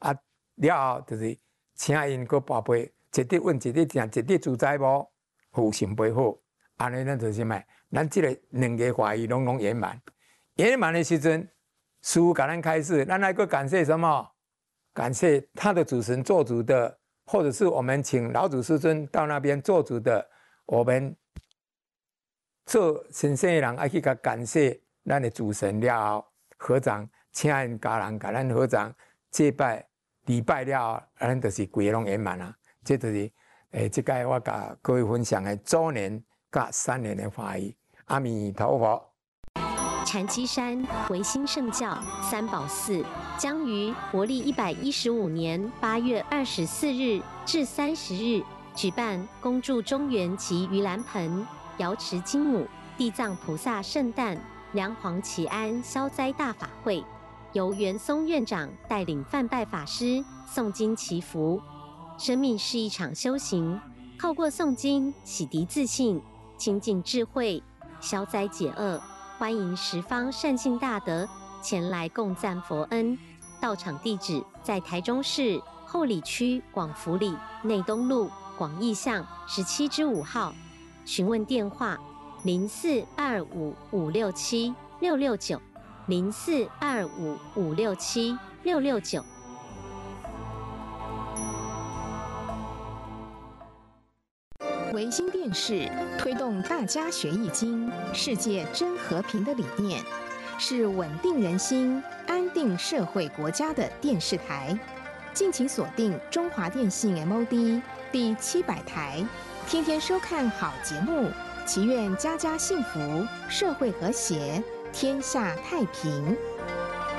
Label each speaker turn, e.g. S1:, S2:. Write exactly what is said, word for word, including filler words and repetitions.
S1: 啊，了后就是请因搁跋杯，一直问，一直听，一直自在无，有成杯好，安尼咱就是什么？咱即个两个话语拢拢圆满，圆满的时阵，师父给咱开示，咱还搁感谢什么？感谢他的主神做主的，或者是我们请老祖师尊到那边做主的，我们做神圣的人爱去甲感谢咱的主神了后，合掌请因家人甲咱合掌祭拜礼拜了后，咱就是规个拢圆满啊。这就是诶，即个我甲各位分享的周年甲三年的法语。阿弥陀佛。
S2: 禅七山维新圣教三宝寺将于国历一百一十五年八月二十四日至三十日举办恭祝中元及盂兰盆、瑶池金母、地藏菩萨圣诞、梁皇祈安消灾大法会，由元松院长带领梵拜法师诵经祈福。生命是一场修行，透过诵经洗涤自信，亲近智慧，消灾解厄。欢迎十方善信大德前来共赞佛恩。到场地址在台中市后里区广福里内东路广义巷十七之五号。询问电话：零四二五五六七六六九，零四二五五六七六六九。
S3: 维新电视推动大家学易经、世界真和平的理念，是稳定人心、安定社会国家的电视台。敬请锁定中华电信 M O D 第七百台，天天收看好节目，祈愿家家幸福，社会和谐，天下太平。